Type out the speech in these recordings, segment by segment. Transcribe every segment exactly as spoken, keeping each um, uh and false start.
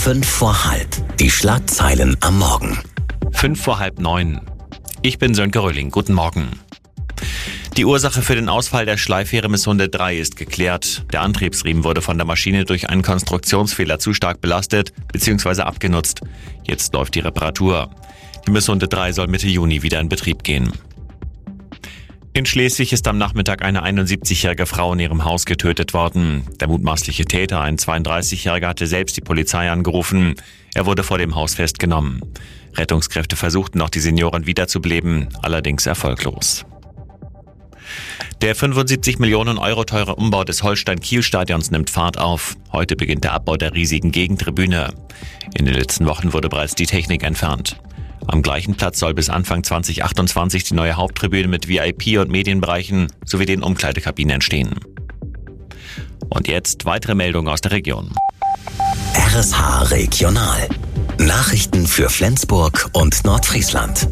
Fünf vor halb. Die Schlagzeilen am Morgen. Fünf vor halb neun. Ich bin Sönke Röhling. Guten Morgen. Die Ursache für den Ausfall der Schleifähre Missunde drei ist geklärt. Der Antriebsriemen wurde von der Maschine durch einen Konstruktionsfehler zu stark belastet bzw. abgenutzt. Jetzt läuft die Reparatur. Die Missunde drei soll Mitte Juni wieder in Betrieb gehen. In Schleswig ist am Nachmittag eine einundsiebzigjährige Frau in ihrem Haus getötet worden. Der mutmaßliche Täter, ein zweiunddreißigjähriger, hatte selbst die Polizei angerufen. Er wurde vor dem Haus festgenommen. Rettungskräfte versuchten noch, die Seniorin wiederzubeleben, allerdings erfolglos. Der fünfundsiebzig Millionen Euro teure Umbau des Holstein-Kiel-Stadions nimmt Fahrt auf. Heute beginnt der Abbau der riesigen Gegentribüne. In den letzten Wochen wurde bereits die Technik entfernt. Am gleichen Platz soll bis Anfang zwanzig achtundzwanzig die neue Haupttribüne mit V I P- und Medienbereichen sowie den Umkleidekabinen entstehen. Und jetzt weitere Meldungen aus der Region. R S H Regional. Nachrichten für Flensburg und Nordfriesland.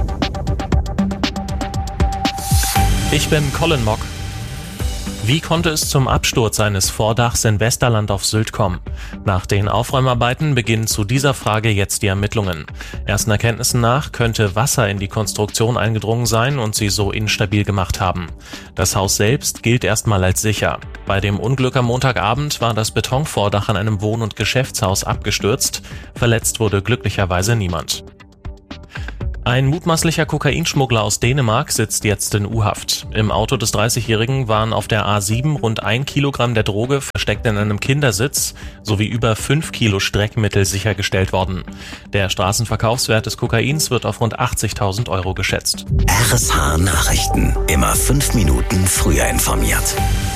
Ich bin Colin Mock. Wie konnte es zum Absturz eines Vordachs in Westerland auf Sylt kommen? Nach den Aufräumarbeiten beginnen zu dieser Frage jetzt die Ermittlungen. Ersten Erkenntnissen nach könnte Wasser in die Konstruktion eingedrungen sein und sie so instabil gemacht haben. Das Haus selbst gilt erstmal als sicher. Bei dem Unglück am Montagabend war das Betonvordach an einem Wohn- und Geschäftshaus abgestürzt. Verletzt wurde glücklicherweise niemand. Ein mutmaßlicher Kokainschmuggler aus Dänemark sitzt jetzt in U-Haft. Im Auto des dreißigjährigen waren auf der A sieben rund ein Kilogramm der Droge versteckt in einem Kindersitz sowie über fünf Kilo Streckmittel sichergestellt worden. Der Straßenverkaufswert des Kokains wird auf rund achtzigtausend Euro geschätzt. R S H Nachrichten. Immer fünf Minuten früher informiert.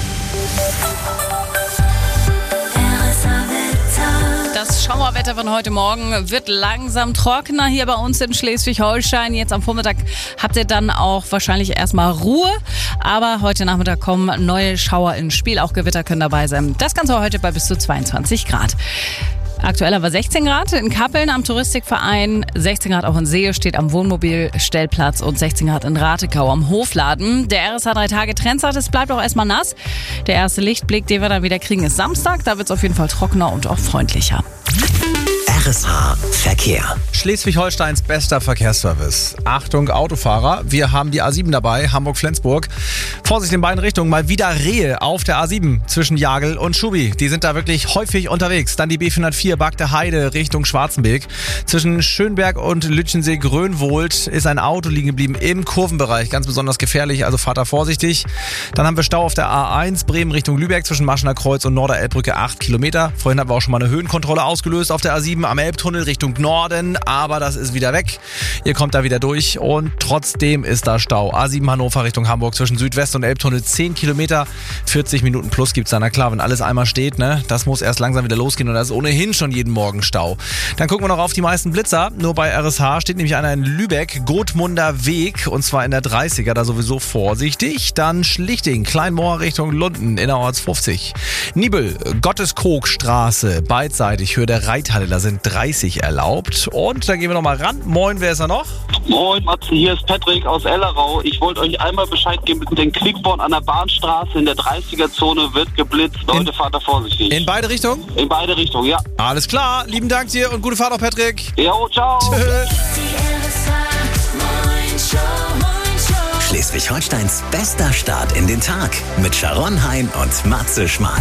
Das Schauerwetter von heute Morgen wird langsam trockener hier bei uns in Schleswig-Holstein. Jetzt am Vormittag habt ihr dann auch wahrscheinlich erstmal Ruhe. Aber heute Nachmittag kommen neue Schauer ins Spiel. Auch Gewitter können dabei sein. Das Ganze heute bei bis zu zweiundzwanzig Grad. Aktuell aber sechzehn Grad in Kappeln am Touristikverein, sechzehn Grad auch in Sehe steht am Wohnmobilstellplatz und sechzehn Grad in Rathekau am Hofladen. Der R S H drei Tage Trend sagt, es bleibt auch erstmal nass. Der erste Lichtblick, den wir dann wieder kriegen, ist Samstag. Da wird es auf jeden Fall trockener und auch freundlicher. R S H Verkehr. Schleswig-Holsteins bester Verkehrsservice. Achtung Autofahrer, wir haben die A sieben dabei, Hamburg-Flensburg. Vorsicht in beiden Richtungen, mal wieder Rehe auf der A sieben zwischen Jagel und Schubi. Die sind da wirklich häufig unterwegs. Dann die B vierhundertvier Bagde Heide Richtung Schwarzenberg. Zwischen Schönberg und Lütchensee-Grönwohlt ist ein Auto liegen geblieben im Kurvenbereich. Ganz besonders gefährlich, also fahrt da vorsichtig. Dann haben wir Stau auf der A eins, Bremen Richtung Lübeck zwischen Maschener Kreuz und Norderelbbrücke acht Kilometer. Vorhin haben wir auch schon mal eine Höhenkontrolle ausgelöst auf der A sieben am Elbtunnel Richtung Norden, aber das ist wieder weg. Ihr kommt da wieder durch und trotzdem ist da Stau. A sieben Hannover Richtung Hamburg zwischen Südwest und Elbtunnel zehn Kilometer, vierzig Minuten plus gibt's da. Na klar, wenn alles einmal steht, ne, das muss erst langsam wieder losgehen und da ist ohnehin schon jeden Morgen Stau. Dann gucken wir noch auf die meisten Blitzer. Nur bei R S H steht nämlich einer in Lübeck, Gotmunder Weg und zwar in der dreißiger, da sowieso vorsichtig. Dann Schlichting, Kleinmoor Richtung Lunden, innerorts fünfzig. Nibel, Gotteskogstraße, beidseitig, Höhe der Reithalle, da sind dreißig erlaubt. Und dann gehen wir nochmal ran. Moin, wer ist da noch? Moin, Matze, hier ist Patrick aus Ellerau. Ich wollte euch einmal Bescheid geben, mit den Klickborn an der Bahnstraße in der dreißiger-Zone wird geblitzt. Leute, fahrt da vorsichtig. In beide Richtungen? In beide Richtungen, ja. Alles klar, lieben Dank dir und gute Fahrt auch, Patrick. Jo, ciao. Schleswig-Holsteins bester Start in den Tag mit Sharon Hein und Matze Schmark.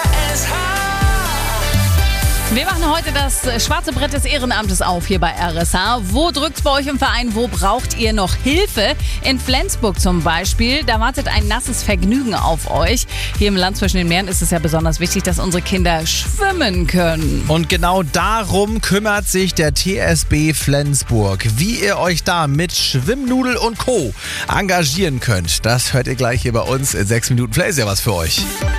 Wir machen heute das schwarze Brett des Ehrenamtes auf hier bei R S H. Wo drückt's bei euch im Verein? Wo braucht ihr noch Hilfe? In Flensburg zum Beispiel, da wartet ein nasses Vergnügen auf euch. Hier im Land zwischen den Meeren ist es ja besonders wichtig, dass unsere Kinder schwimmen können. Und genau darum kümmert sich der T S B Flensburg. Wie ihr euch da mit Schwimmnudel und Co. engagieren könnt, das hört ihr gleich hier bei uns in sechs Minuten. Vielleicht ist ja was für euch.